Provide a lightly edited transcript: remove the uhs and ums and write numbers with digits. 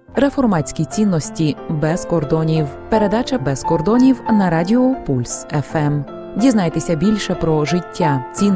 Реформатські цінності без кордонів. Передача «Без кордонів» на радіо Пульс ФМ. Дізнайтеся більше про життя, цінності